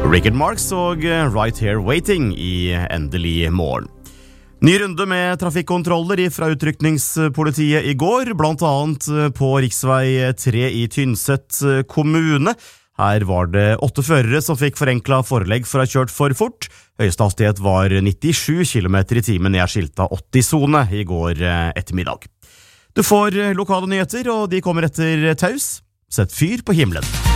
Richard Marx og Right Here Waiting i Endelig morgen. Ny runde med trafikkontroller fra utrykningspolitiet i går, blant annet på riksvei 3 i Tynset kommune. Her var det 8 førere som fikk forenklet forelegg for å ha kjørt for fort. Høyeste hastighet var 97 km i timen i skilta 80-zone i går ettermiddag. Du får lokale nyheter, og de kommer etter taus. Sett fyr på himmelen.